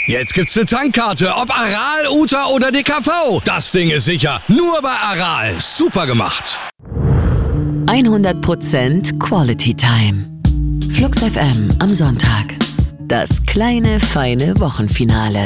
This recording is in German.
Jetzt gibt's eine Tankkarte, ob Aral, Uta oder DKV. Das Ding ist sicher. Nur bei Aral. Super gemacht. 100% Quality Time. Flux FM am Sonntag. Das kleine, feine Wochenfinale.